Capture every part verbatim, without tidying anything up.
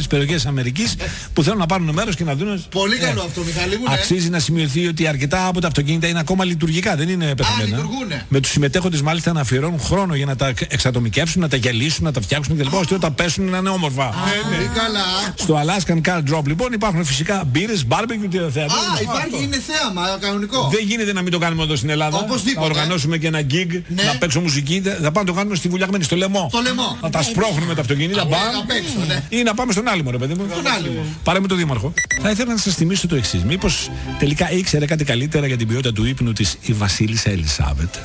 τις περιοχές της Αμερικής που θέλουν να πάρουν μέρος και να δουν. Πολύ καλό αυτό, Μιχάλη μου. Αξίζει να σημειωθεί ότι αρκετά από τα αυτοκίνητα είναι ακόμα λειτουργικά, δεν είναι πεθαμένα. Με τους συμμετέχοντες μάλιστα να αφιερώνουν χρόνο για να τα εξατομικεύσουν, να τα γυαλίσουν, να τα φτιάξουν κλπ. Ώστε όταν πέσουν να είναι όμορφα. Πολύ καλά. Στο Alaskan Car Drop λοιπόν υπάρχουν φυσικά μπύρες, barbecue και θέατρο. Α, υπάρχει, είναι θέαμα, κανονικό. Δεν γίνεται να μην το κάνουμε εδώ στην Ελλάδα. Οπωσδήποτε. Να οργανώσουμε και ένα gig, ναι. να παίξω μουσική. Θα πάμε να το κάνουμε στη Βουλιαγμένη, στο Λεμό. Το Λεμό. Να τα σπρώχνουμε τα αυτοκίνητα. Ναι. Ή να πάμε στον Άλυμο, ρε παιδί μου. Πάρε με τον Δήμαρχο. Θα ήθελα να σας θυμίσω το εξής. Μήπως τελικά ήξερε κάτι καλύτερα για την ποιότητα του ύπνου της η Βασίλισσα Ελισάβετ,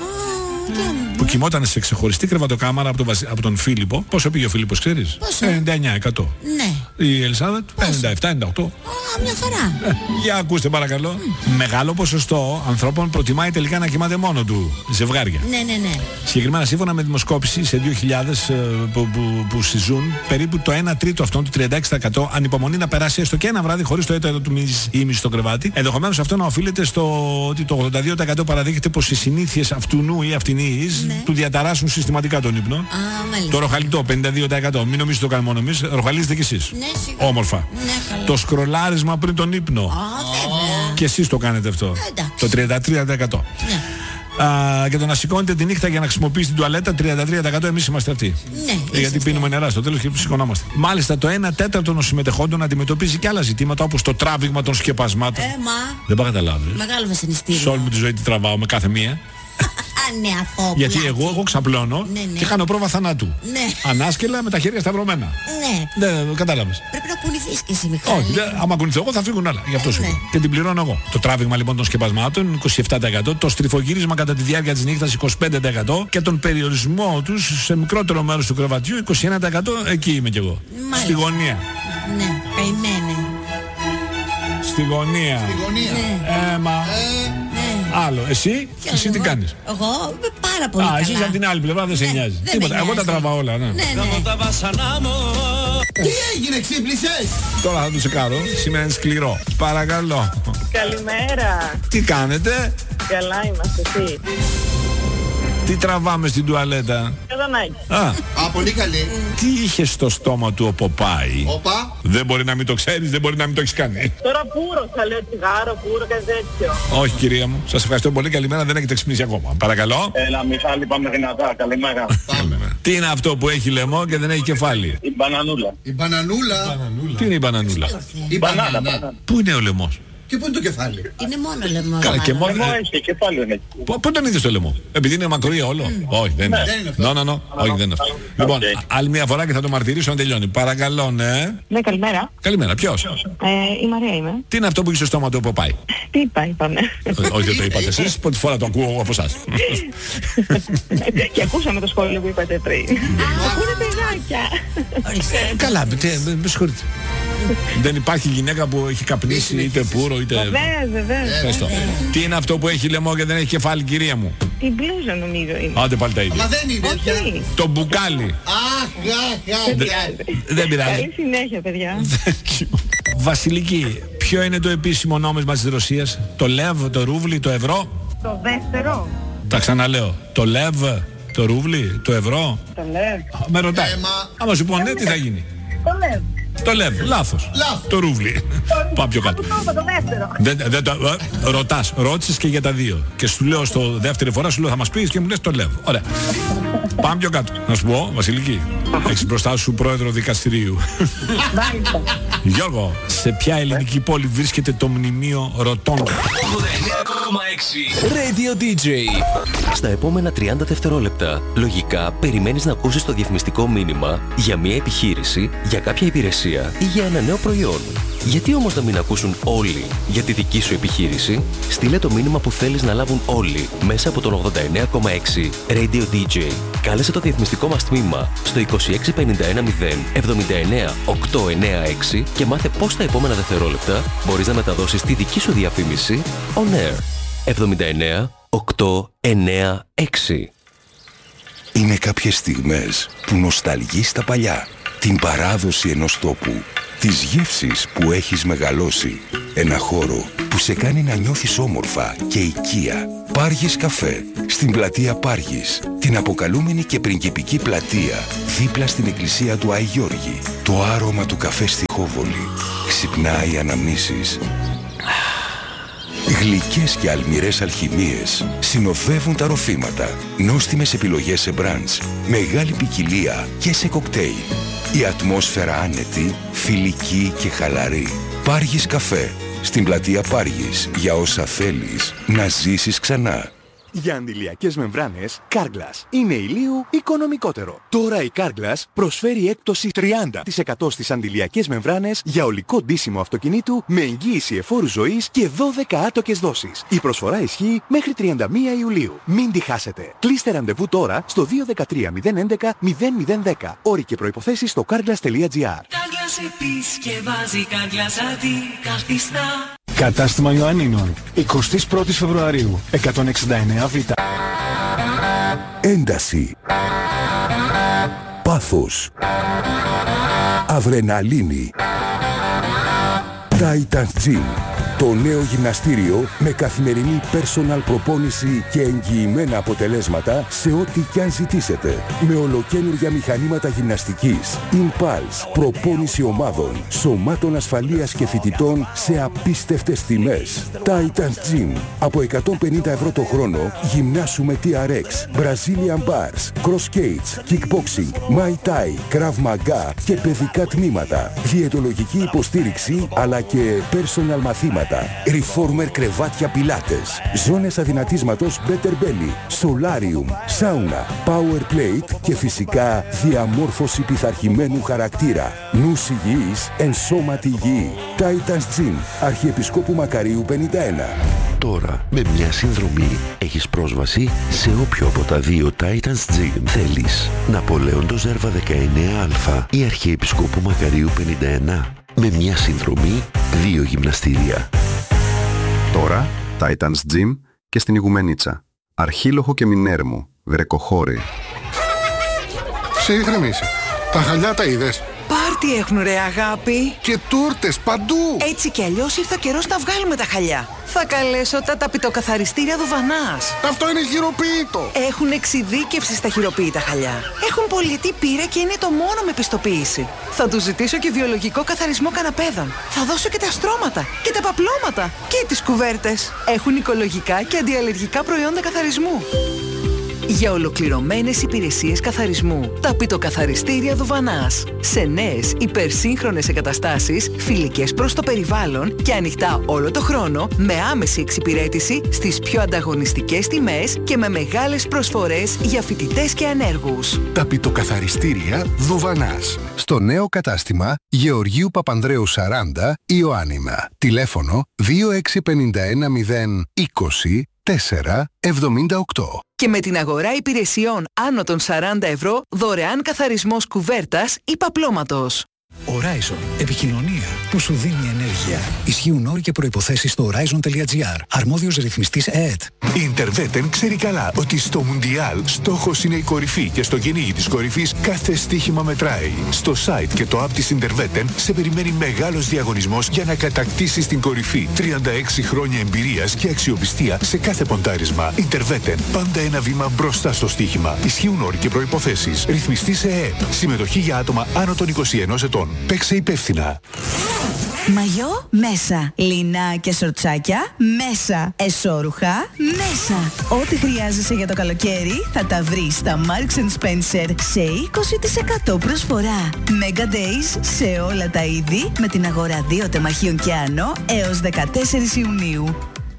που κοιμόταν σε ξεχωριστή κρεβατοκάμαρα από τον, Βασι... από τον Φίλιππο. Πόσο πήγε ο Φίλιππος, ξέρεις? Πόσο? ενενήντα εννιά τοις εκατό. Ναι. Η Ελισάβετ ενενήντα επτά ενενήντα οκτώ. Α, μια χαρά. Ε, για ακούστε παρακαλώ. Mm. Μεγάλο ποσοστό ανθρώπων προτιμάει τελικά να κοιμάται μόνο του ζευγάρια. Ναι, ναι, ναι. Συγκεκριμένα σύμφωνα με δημοσκόπηση σε δύο χιλιάδες που, που, που συζούν, περίπου το ένα τρίτο αυτών του τριάντα έξι τοις εκατό ανυπομονεί να περάσει έστω και ένα βράδυ χωρίς το έτερο του ήμιση στο κρεβάτι. Ενδεχομένως αυτό να οφείλεται στο ότι το ογδόντα δύο τοις εκατό παραδείχεται πως οι συνήθειες αυτουνού ή αυτινής ναι. του διαταράσσουν συστηματικά τον ύπνο. Α, το ροχαλιτό πενήντα δύο τοις εκατό. Μην νομίζετε το κάνουμε μόνο εμείς, ροχαλίζετε κι εσείς. Ναι, όμορφα. Ναι, το σκρολάρισμα πριν τον ύπνο. Α, oh, και εσείς το κάνετε αυτό. Εντάξει. Το τριάντα τρία τοις εκατό. Ναι. Α, και το να σηκώνετε τη νύχτα για να χρησιμοποιήσει την τουαλέτα τριάντα τρία τοις εκατό εμείς είμαστε αυτοί. Ναι, γιατί πίνουμε νερά στο τέλος και σηκωνόμαστε. Μάλιστα το ένα τέταρτο των συμμετεχόντων αντιμετωπίζει και άλλα ζητήματα όπως το τράβηγμα των σκεπασμάτων. Ε, μα... Δεν πάω καταλάβει. Μεγάλο βασανιστήριο. Σε όλη μου τη ζωή τη τραβάω με κάθε μία. Ναι, αυτό, γιατί εγώ, εγώ ξαπλώνω ναι, ναι. και κάνω πρόβα θανάτου. Ναι. Ανάσκελα με τα χέρια σταυρωμένα. Ναι. Δεν κατάλαβες. Πρέπει να κουνηθείς και εσύ, Μιχάλη. Όχι, δε, άμα κουνηθώ εγώ θα φύγουν άλλα. Γι' αυτό σου ναι. Και την πληρώνω εγώ. Το τράβηγμα λοιπόν των σκεπασμάτων είκοσι επτά τοις εκατό. Το στριφογύρισμα κατά τη διάρκεια της νύχτας είκοσι πέντε τοις εκατό. Και τον περιορισμό τους σε μικρότερο μέρος του κρεβατιού είκοσι ένα τοις εκατό. Εκεί είμαι κι εγώ. Μάλιστα. Στη γωνία. Ναι, καημένε. Στη γωνία. Στη γωνία. Ναι. Έμα. Ε, ναι. Άλλο. Εσύ, Ποιος εσύ εγώ? Τι κάνεις? Εγώ πάρα πολύ. Α, καλά. Εσύ από την άλλη πλευρά δεν ναι, σε νοιάζει. Τίποτα. Εγώ τα τραβάω όλα. Ναι. Ναι, ναι. Τι έγινε, ξύπνησες? Τώρα θα του τσεκάρω. Σήμερα είναι σκληρό. Παρακαλώ. Καλημέρα. Τι κάνετε? Καλά είμαστε, εσύ? Τι τραβάμε στην τουαλέτα? Καδανάκι. Α, Α, πολύ καλή. Τι είχε στο στόμα του ο Ποπάι? Όπα. Δεν μπορεί να μην το ξέρεις, δεν μπορεί να μην το έχεις κάνει. Τώρα πούρο, θα λέω τσιγάρο, πούρο, κάτι τέτοιο. Όχι κυρία μου, σας ευχαριστώ πολύ, καλημέρα, δεν έχετε ξυπνήσει ακόμα. Παρακαλώ. Έλα Μιχάλη, πάμε δυνατά, καλημέρα. Πάμε. Τι είναι αυτό που έχει λαιμό και δεν έχει κεφάλι? Η μπανανούλα. Η μπανανούλα. Τι είναι η μπανανούλα? Η μπανάνα. Πού είναι ο λαιμός? Και πού είναι το κεφάλι? Είναι μόνο λαιμό. Καλά, και μόνο. Λαιμό έχει, κεφάλι δεν έχει. Πού τον είδες το λαιμό? Επειδή είναι μακρύ όλο? Όχι, δεν είναι. No, no, no. Όχι, δεν είναι αυτό. Λοιπόν, άλλη μια φορά και θα το μαρτυρήσω να τελειώνει. Παρακαλώ, ναι. Ναι, καλημέρα. Καλημέρα, ποιος? Η Μαρία είμαι. Τι είναι αυτό που έχει στο στόμα του Ποπάι? Τι είπα, είπαμε. Όχι, δεν το είπατε εσείς. Πρώτη φορά το ακούω από εσάς. Και ακούσαμε το σχόλιο που είπατε πριν. Ακούνε παιδάκια. Καλά, με συγχωρείτε. Δεν υπάρχει γυναίκα που έχει καπνίσει είτε πουρο είτε... Βεβαίως, βεβαίως. Ευχαριστώ. Τι είναι αυτό που έχει λαιμό και δεν έχει κεφάλι, κυρία μου? Η μπλούζα νομίζω είναι. Άντε πάλι τα ίδια. Μα δεν είναι πια. Το μπουκάλι. Αχ, αχ, αχ. Δεν πειράζει. Καλή συνέχεια, παιδιά. Βασιλική, ποιο είναι το επίσημο νόμισμα της Ρωσίας? Το λεβ, το ρούβλι, το ευρώ? Το δεύτερο. Τα ξαναλέω. Το λεβ, το ρούβλι, το ευρώ? Το λεβ. Με ρωτάει. Άμα σου πω ναι, τι θα γίνει? Το λεβ. Το λεβ, λάθος. Το ρούβλι. Πάμε πιο κάτω. Το δεύτερο. Δεν, δεν το, ε, ρωτάς, ρώτησες και για τα δύο. Και σου λέω στο δεύτερη φορά, σου λέω θα μας πεις και μου λες το λεβ. Ωραία. Πάμε πιο κάτω. Να σου πω, Βασιλική, έχεις μπροστά σου πρόεδρο δικαστηρίου. Γιώργο, σε ποια ελληνική πόλη βρίσκεται το μνημείο Ρωτώντα? Radio ντι τζέι. Στα επόμενα τριάντα δευτερόλεπτα, λογικά περιμένεις να ακούσεις το διαφημιστικό μήνυμα για μια επιχείρηση, για κάποια υπηρεσία ή για ένα νέο προϊόν. Γιατί όμως να μην ακούσουν όλοι για τη δική σου επιχείρηση? Στείλε το μήνυμα που θέλεις να λάβουν όλοι μέσα από τον ογδόντα εννέα κόμμα έξι Radio ντι τζέι. Κάλεσε το διαφημιστικό μας τμήμα στο είκοσι έξι πενήντα ένα μηδέν εβδομήντα εννέα οκτακόσια ενενήντα έξι και μάθε πώς τα επόμενα δευτερόλεπτα μπορείς να μεταδώσεις τη δική σου διαφήμιση on air. εβδομήντα εννέα οκτακόσια ενενήντα έξι. Είναι κάποιες στιγμές που νοσταλγείς τα παλιά, την παράδοση ενός τόπου, τις γεύσεις που έχεις μεγαλώσει. Ένα χώρο που σε κάνει να νιώθεις όμορφα και οικία. Πάργης Καφέ, στην πλατεία Πάργης, την αποκαλούμενη και πριγκιπική πλατεία, δίπλα στην εκκλησία του Άη Γιώργη. Το άρωμα του καφέ στη Χόβολη ξυπνάει αναμνήσεις. Γλυκές και αλμυρές αλχημίες συνοδεύουν τα ροφήματα. Νόστιμες επιλογές σε μπραντς, μεγάλη ποικιλία και σε κοκτέιλ. Η ατμόσφαιρα άνετη, φιλική και χαλαρή. Πάργης Καφέ, στην πλατεία Πάργης, για όσα θέλεις να ζήσεις ξανά. Για αντιλιακές μεμβράνες, Carglass είναι ηλίου οικονομικότερο. Τώρα η Carglass προσφέρει έκπτωση τριάντα τοις εκατό στις αντιλιακές μεμβράνες για ολικό ντύσιμο αυτοκινήτου με εγγύηση εφόρου ζωής και δώδεκα άτοκες δόσεις. Η προσφορά ισχύει μέχρι τριάντα μία Ιουλίου. Μην τη χάσετε. Κλείστε ραντεβού τώρα στο δύο ένα τρία μηδέν έντεκα μηδέν μηδέν δέκα. Όροι και προϋποθέσεις στο carglass τελεία gr. Carglass επισκευάζει, Carglass αντικαθιστά. Κατάστημα Ιωαννίνων, εικοστή πρώτη Φεβρουαρίου, εκατόν εξήντα εννέα Β. Ένταση. Πάθος. Αδρεναλίνη. Titans Gym. Το νέο γυμναστήριο με καθημερινή personal προπόνηση και εγγυημένα αποτελέσματα σε ό,τι κι αν ζητήσετε. Με ολοκαίνουργια μηχανήματα γυμναστικής, Impulse, προπόνηση ομάδων, σωμάτων ασφαλείας και φοιτητών σε απίστευτες τιμές. Titans Gym. Από εκατόν πενήντα ευρώ το χρόνο γυμνάσου με τι αρ εξ, Brazilian Bars, Cross Skates, Kickboxing, Muay Thai, Krav Maga και παιδικά τμήματα. Διαιτολογική υποστήριξη αλλά και personal μαθήματα. Reformer κρεβάτια πιλάτες, ζώνες αδυνατίσματος Better Belly, Solarium, Sauna, Power Plate και φυσικά διαμόρφωση πειθαρχημένου χαρακτήρα. Νους υγιής, εν σώματι υγιή. Titans Gym, Αρχιεπισκόπου Μακαρίου πενήντα ένα. Τώρα, με μια συνδρομή, έχεις πρόσβαση σε όποιο από τα δύο Titans Gym θέλεις. Ναπολέοντος Ζέρβα δεκαεννέα Α ή Αρχιεπισκόπου Μακαρίου πενήντα ένα. Με μια συνδρομή, δύο γυμναστήρια. Τώρα, Titans Gym και στην Ιγουμενίτσα. Αρχίλοχο και Μινέρμο, Βρεκοχώρη. Ψύχρεμη είσαι. Τα χαλιά τα είδες? Πάρτι έχουν ρε αγάπη. Και τούρτες παντού. Έτσι κι αλλιώς ήρθε ο καιρός να βγάλουμε τα χαλιά. Θα καλέσω τα ταπητοκαθαριστήρια Δουβανάς. Αυτό είναι χειροποίητο. Έχουν εξειδίκευση στα χειροποίητα χαλιά. Έχουν πολυετή πείρα και είναι το μόνο με πιστοποίηση. Θα τους ζητήσω και βιολογικό καθαρισμό καναπέδων. Θα δώσω και τα στρώματα και τα παπλώματα και τις κουβέρτες. Έχουν οικολογικά και αντιαλλεργικά προϊόντα καθαρισμού. Για ολοκληρωμένες υπηρεσίες καθαρισμού, ταπητοκαθαριστήρια Δουβανάς. Σε νέες υπερσύγχρονες εγκαταστάσεις, φιλικές προς το περιβάλλον και ανοιχτά όλο το χρόνο, με άμεση εξυπηρέτηση στις πιο ανταγωνιστικές τιμές και με μεγάλες προσφορές για φοιτητές και ανέργους. Ταπητοκαθαριστήρια Δουβανάς. Στο νέο κατάστημα Γεωργίου Παπανδρέου σαράντα, Ιωάννινα. Τηλέφωνο δύο έξι πέντε ένα μηδέν είκοσι τέσσερα εβδομήντα οκτώ. Και με την αγορά υπηρεσιών άνω των σαράντα ευρώ, δωρεάν καθαρισμός κουβέρτας ή παπλώματος. Horizon. Επικοινωνία που σου δίνει ενέργεια. Ισχύουν όροι και προϋποθέσεις στο horizon τελεία gr. Αρμόδιος ρυθμιστής ΕΕΤ. Η Interveten ξέρει καλά ότι στο Μουντιάλ στόχος είναι η κορυφή και στο κυνήγι της κορυφής κάθε στοίχημα μετράει. Στο site και το app της Interveten σε περιμένει μεγάλος διαγωνισμός για να κατακτήσεις την κορυφή. τριάντα έξι χρόνια εμπειρίας και αξιοπιστία σε κάθε ποντάρισμα. Interveten. Πάντα ένα βήμα μπροστά στο στοίχημα. Ισχύουν όροι και προϋποθέσεις. Ρυθμιστής ΕΕΠ. Συμμετοχή για άτομα άνω των είκοσι ενός ετών. Παίξε υπεύθυνα. Μαγιό μέσα. Λινά και σορτσάκια μέσα. Εσώρουχα μέσα. Ό,τι χρειάζεσαι για το καλοκαίρι θα τα βρεις στα Marks and Spencer σε είκοσι τοις εκατό προσφορά. Mega Days σε όλα τα είδη με την αγορά δύο τεμαχίων και άνω έως δεκατέσσερις Ιουνίου.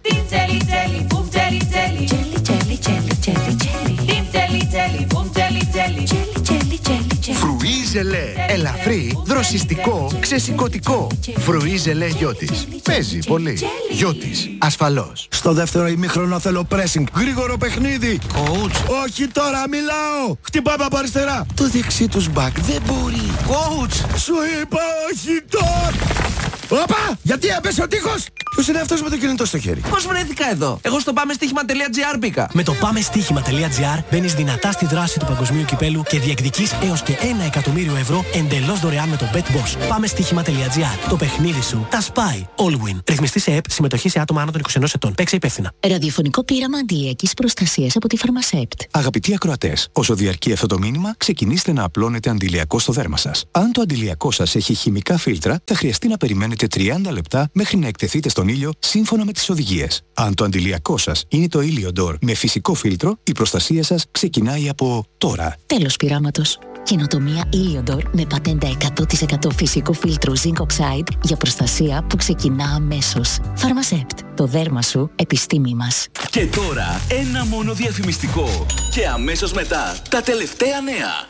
Φρουί ζελέ. Ελαφρύ, δροσιστικό, ξεσηκωτικό. Φρουί ζελέ Γιώτης. Παίζει πολύ. Γιώτης, ασφαλώς. Στο δεύτερο ημίχρονο θέλω pressing. Γρήγορο παιχνίδι. Coach. Όχι τώρα, μιλάω. Χτυπάμε από αριστερά. Το δεξί τους back δεν μπορεί. Coach. Σου είπα όχι τώρα. Όπα, γιατί έπεσε ο τείχος. Ποιος είναι αυτός με το κινητό στο χέρι? Πώς βρέθηκα εδώ? Εγώ στο πάμε στοίχημα τελεία τζι άρ μπήκα. Με το πάμε στοίχημα τελεία τζι άρ μπαίνεις δυνατά στη δράση του παγκοσμίου κυπέλου και διεκδικείς έως και ένα εκατομμύριο ευρώ εντελώς δωρεάν με το BetBoss. Πάμε στοίχημα τελεία τζι άρ. Το παιχνίδι σου τα σπάει. All win. Ρυθμιστή σε ΕΠ, συμμετοχή σε άτομα άνω των είκοσι ενός ετών. Παίξε υπεύθυνα. Ραδιοφωνικό πείραμα αντιλιακής προστασίας από τη Φαρμασέπτ. Αγαπητοί ακροατές, όσο διαρκεί αυτό το μήνυμα, ξεκινήστε να απλώνετε αντιλιακό στο δέρμα σας. Αν το αντιλιακό σας έχει χημικά φίλτρα, θα χρειαστεί να περιμένετε τριάντα λεπτά μέχρι να εκτεθείτε στον ήλιο σύμφωνα με τις οδηγίες. Αν το αντιλιακό σας είναι το Iliodor με φυσικό φίλτρο, η προστασία σας ξεκινάει από τώρα. Τέλος πειράματος. Καινοτομία Iliodor με πατέντα εκατό τοις εκατό φυσικό φίλτρο Zinc Oxide για προστασία που ξεκινά αμέσως. Φαρμασέπτ. Το δέρμα σου, επιστήμη μας. Και τώρα ένα μόνο διαφημιστικό. Και αμέσως μετά τα τελευταία νέα.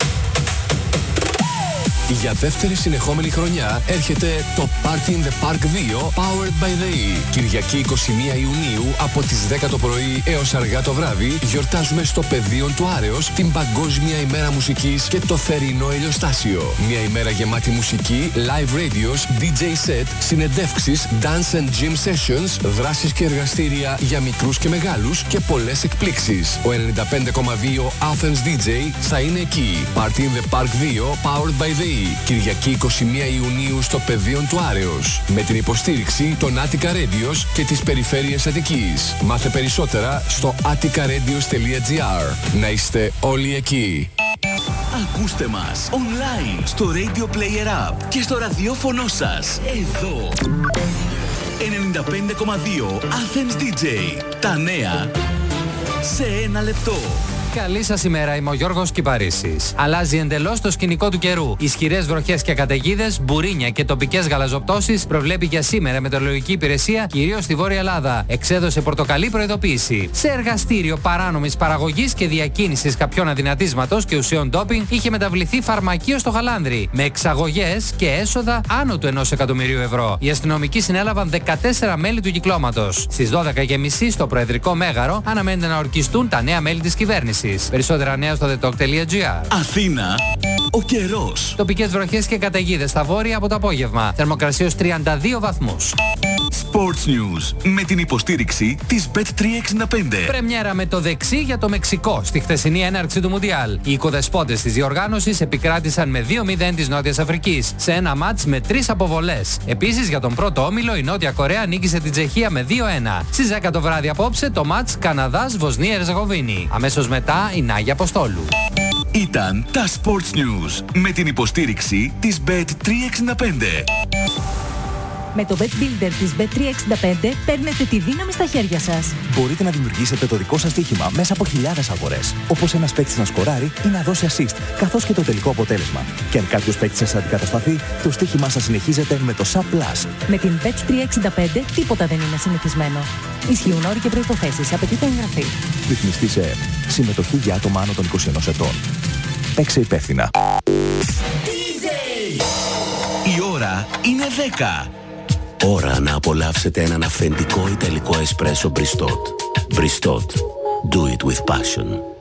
Για δεύτερη συνεχόμενη χρονιά έρχεται το Party in the Park δύο Powered by the E. Κυριακή εικοστή πρώτη Ιουνίου από τις δέκα το πρωί έως αργά το βράδυ γιορτάζουμε στο Πεδίον του Άρεως την Παγκόσμια ημέρα μουσικής και το θερινό ηλιοστάσιο. Μια ημέρα γεμάτη μουσική, live radios, ντι τζέι set, συνεντεύξεις, dance and gym sessions, δράσεις και εργαστήρια για μικρούς και μεγάλους και πολλές εκπλήξεις. Ο ενενήντα πέντε κόμμα δύο Athens ντι τζέι θα είναι εκεί. Party in the Park δύο Powered by the E. Κυριακή εικοστή πρώτη Ιουνίου στο Πεδίον του Άρεως με την υποστήριξη των Attica Radios και της Περιφέρειας Αττικής. Μάθε περισσότερα στο attica radios τελεία τζι άρ. Να είστε όλοι εκεί. Ακούστε μας online στο Radio Player App και στο ραδιόφωνο σας εδώ. ενενήντα πέντε κόμμα δύο Athens ντι τζέι. Τα νέα σε ένα λεπτό. Καλή σας ημέρα, είμαι ο Γιώργος Κυπαρίσης. Αλλάζει εντελώς το σκηνικό του καιρού. Ισχυρές βροχές και καταιγίδες, μπουρίνια και τοπικές γαλαζοπτώσεις προβλέπει για σήμερα η Μετεωρολογική Υπηρεσία, κυρίως στη Βόρεια Ελλάδα. Εξέδωσε πορτοκαλί προειδοποίηση. Σε εργαστήριο παράνομης παραγωγής και διακίνησης κάποιών αδυνατίσματος και ουσιών ντόπινγκ είχε μεταβληθεί φαρμακείο στο Γαλάνδρι, με εξαγωγές και έσοδα άνω του ενός εκατομμυρίου ευρώ. Οι αστυνομικοί συνέλαβαν δεκατέσσερα μέλη του κυκλώματος. Στις δώδεκα και μισή στο Προεδρικό Μέγαρο αναμένεται να ορκιστούν τα νέα μέλη της κυβέρνησης. Περισσότερα νέα στο the talk τελεία τζι άρ. Αθήνα, ο καιρός. Τοπικές βροχές και καταιγίδες στα βόρεια από το απόγευμα. Θερμοκρασία ως τριάντα δύο βαθμούς. Sports News με την υποστήριξη της μπετ τριακόσια εξήντα πέντε. Πρεμιέρα με το δεξί για το Μεξικό στη χθεσινή έναρξη του Μουντιάλ. Οι οικοδεσπότες της διοργάνωσης επικράτησαν με δύο μηδέν της Νότιας Αφρικής σε ένα μάτς με τρεις αποβολές. Επίσης για τον πρώτο όμιλο η Νότια Κορέα νίκησε την Τσεχία με δύο ένα. Στις δέκα το βράδυ απόψε το μάτς Καναδάς-Βοσνία Ερζεγοβίνη. Αμέσως μετά η Νάγια Αποστόλου. Ήταν τα Sports News με την υποστήριξη της μπετ τριακόσια εξήντα πέντε. Με το Bet Builder της μπετ τριακόσια εξήντα πέντε παίρνετε τη δύναμη στα χέρια σας. Μπορείτε να δημιουργήσετε το δικό σας στοίχημα μέσα από χιλιάδες αγορές. Όπως ένας παίκτης να σκοράρει ή να δώσει assist, καθώς και το τελικό αποτέλεσμα. Και αν κάποιος παίκτης σας αντικατασταθεί, το στοίχημά σας συνεχίζεται με το Sub Plus. Με την μπετ τριακόσια εξήντα πέντε τίποτα δεν είναι συνηθισμένο. Ισχύουν όροι και προϋποθέσεις. Απαιτείται εγγραφή. Ρυθμιστή σε ΕΕΠ. Συμμετοχή για άτομα άνω των είκοσι ενός ετών. Παίξε υπεύθυνα. Η ώρα είναι δέκα. Ώρα να απολαύσετε έναν αυθεντικό ιταλικό εσπρέσο Bristot. Bristot. Do it with passion.